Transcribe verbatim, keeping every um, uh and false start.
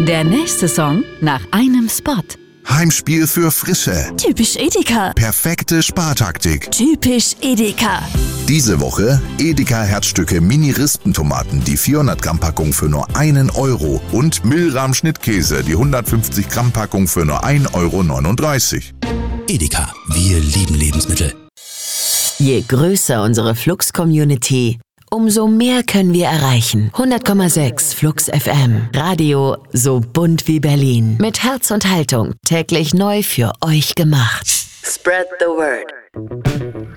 Der nächste Song nach einem Spot. Heimspiel für Frische. Typisch Edeka. Perfekte Spartaktik. Typisch Edeka. Diese Woche Edeka Herzstücke Mini-Rispentomaten, die vierhundert Gramm Packung für nur einen Euro und Milram Schnittkäse, die hundertfünfzig Gramm Packung für nur ein Euro neununddreißig. Edeka, wir lieben Lebensmittel. Je größer unsere Flux-Community, umso mehr können wir erreichen. hundert Komma sechs Flux F M. Radio so bunt wie Berlin. Mit Herz und Haltung. Täglich neu für euch gemacht. Spread the word.